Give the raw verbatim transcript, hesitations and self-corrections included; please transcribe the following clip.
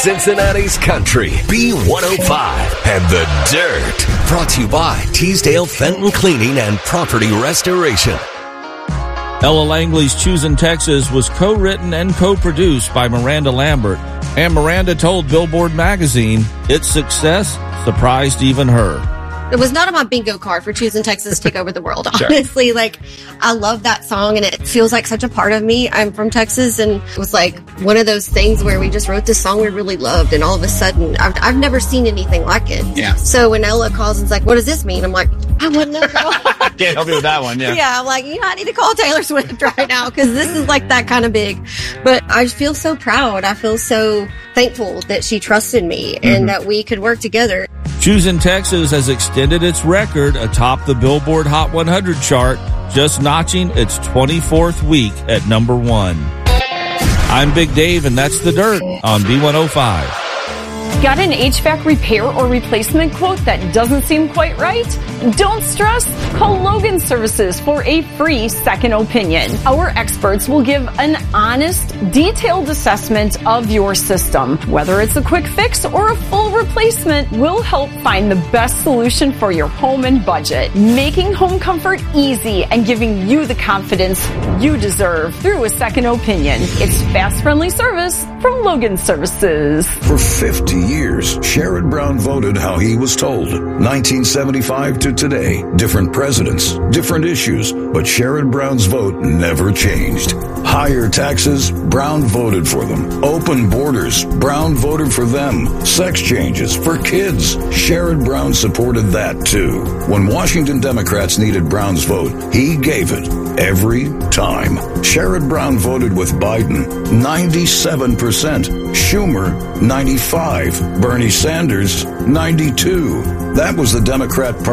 Cincinnati's Country, B one oh five, and The Dirt. Brought to you by Teasdale Fenton Cleaning and Property Restoration. Ella Langley's Choosing Texas was co-written and co-produced by Miranda Lambert, and Miranda told Billboard magazine its success surprised even her. It was not on my bingo card for Choosing Texas to take over the world. Sure. Honestly, like, I love that song and it feels like such a part of me. I'm from Texas, and it was like one of those things where we just wrote this song we really loved, and all of a sudden, I've, I've never seen anything like it. Yeah. So when Ella calls and's like, what does this mean? I'm like, I wouldn't know. Can't help you with that one, yeah. Yeah, I'm like, you know, I need to call Taylor Swift right now because this is like that kind of big. But I feel so proud. I feel so thankful that she trusted me and Mm-hmm. that we could work together. Choosing Texas has extended its record atop the Billboard Hot one hundred chart, just notching its twenty-fourth week at number one. I'm Big Dave, and that's The Dirt on B one oh five. Got an H V A C repair or replacement quote that doesn't seem quite right? Don't stress. Call Logan Services for a free second opinion. Our experts will give an honest, detailed assessment of your system. Whether it's a quick fix or a full replacement, we'll help find the best solution for your home and budget, making home comfort easy and giving you the confidence you deserve through a second opinion. It's fast, friendly service from Logan Services. For fifty years, Sherrod Brown voted how he was told. nineteen seventy-five to today, different presidents, different issues, but Sherrod Brown's vote never changed. Higher taxes, Brown voted for them. Open borders, Brown voted for them. Sex changes for kids, Sherrod Brown supported that too. When Washington Democrats needed Brown's vote, he gave it every time. Sherrod Brown voted with Biden, ninety-seven percent. Schumer, ninety-five. Bernie Sanders, ninety-two. That was the Democrat Party.